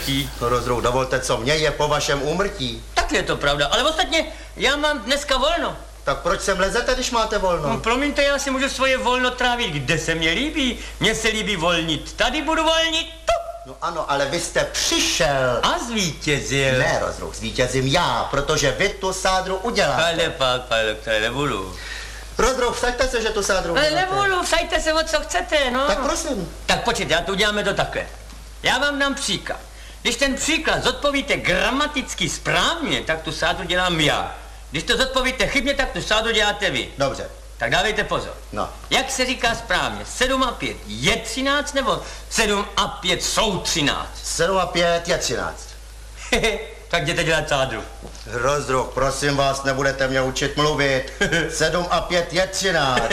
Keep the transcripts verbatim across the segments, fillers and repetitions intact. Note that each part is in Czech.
úmrtí. No Rozdruh, dovolte, co mě je po vašem úmrtí. Tak je to pravda, ale ostatně já mám dneska volno. Tak proč sem lezete, když máte volno? No promiňte, já si můžu svoje volno trávit, kde se mě líbí. Mně se líbí volnit, tady budu volnit, tu. No ano, ale vy jste přišel. A zvítězil. Ne, Rozdruh, zvítězím já, protože vy tu sádru uděláte. Ale pak, pane doktore, nebudu. Rozdruh, vsaďte se, že tu sádru Ale uděláte. nebudu, vsaďte se o co chcete, no. Tak prosím. Tak počkejte, já to uděláme to takhle. Já vám dám příklad. Když ten příklad zodpovíte gramaticky správně, tak tu sádru dělám já. Když to zodpovíte chybně, tak tu sádru děláte vy. Dobře. Tak dávejte pozor. No. Jak se říká správně? sedm a pět je třináct nebo sedm a pět jsou třináct? sedm a pět je třináct. Tak jděte dělat sádru. Rozdruh, prosím vás, nebudete mě učit mluvit. sedm a pět je třináct.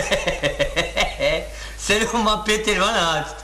sedm a pět je dvanáct.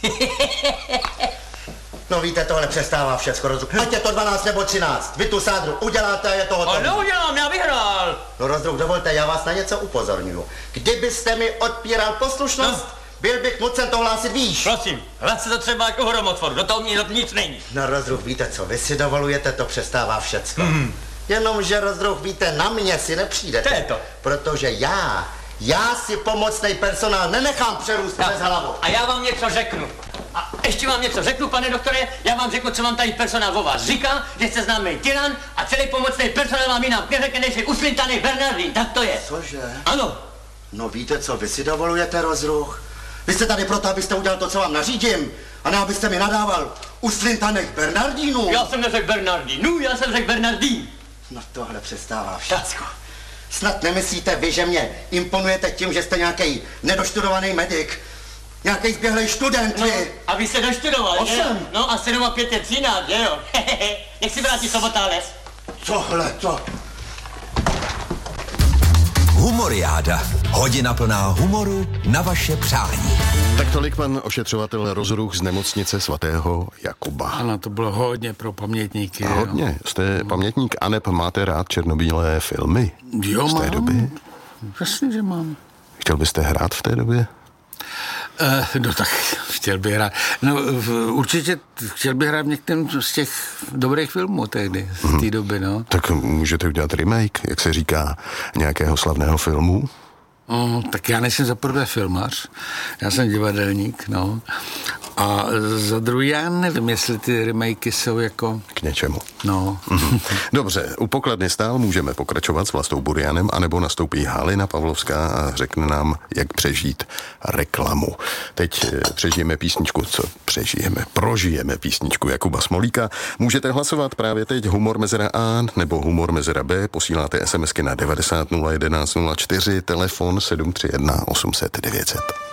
No víte, tohle přestává všecko, Rozdruh. Ať je to dvanáct nebo třináct. Vy tu sádru uděláte a je to Ale hotové. neudělám, já vyhrál. No Rozdruh, dovolte, já vás na něco upozorňuju. Kdybyste mi odpíral poslušnost, No. byl bych nucen to hlásit výš. Prosím, hlad se to třeba jako hromotvoru, do toho mě nic není. No Rozdruh, víte co, vy si dovolujete, to přestává všecko. Mm. Jenomže Rozdruh, víte, na mě si nepřijdete. To je to. Protože já, já si pomocnej personál nenechám přerůst Já- bez hlavu. A já vám něco řeknu. A ještě vám něco řeknu, pane doktore, já vám řeknu, co vám tady personál o vás říká, že jste známý tyran a celý pomocný personál vám jinak neřekne, než je uslintaný Bernardín, tak to je. Cože? Ano. No víte co, vy si dovolujete, Rozdruh? Vy jste tady proto, abyste udělal to, co vám nařídím, a ne abyste mi nadával uslintaných Bernardínů. Já jsem neřekl Bernardínu, já jsem řekl Bernardín. No tohle přestává všecko. Snad nemyslíte vy, že mě imponujete tím, že jste nějaký nedoštudovaný medic, nějaký zběhlej student, No, vy. a vy jste doštudoval, že jo? Osm. No a sedm a pět je třináct, že jo? Nech si vrátí Sobota les. Tohle to. Humoriáda. Hodina plná humoru na vaše přání. Tak tolik pan ošetřovatel Rozdruh z nemocnice svatého Jakuba. Ano, to bylo hodně pro pamětníky. A hodně. Jste pamětník aneb máte rád černobílé filmy Jo, z té mám. doby? Jasně, že mám. Chtěl byste hrát v té době? Uh, no tak chtěl bych hrát. No v, určitě chtěl bych hrát v některém z těch dobrých filmů tehdy, z té Mhm. doby, no. Tak můžete udělat remake, jak se říká, nějakého slavného filmu? Oh, tak já nejsem za prvé filmař, já jsem divadelník, no. A za druhý já nevím, jestli ty remakey jsou jako... K něčemu. No. Mhm. Dobře, u pokladny stál můžeme pokračovat s Vlastou Burianem, anebo nastoupí Halina Pavlovská a řekne nám, jak přežít reklamu. Teď eh, přežijeme písničku, co přežijeme, prožijeme písničku Jakuba Smolíka. Můžete hlasovat právě teď humor mezera A nebo humor mezera B, posíláte SMSky na devadesát nula jedenáct nula čtyři, telefon sedm tři jedna osm set devět set.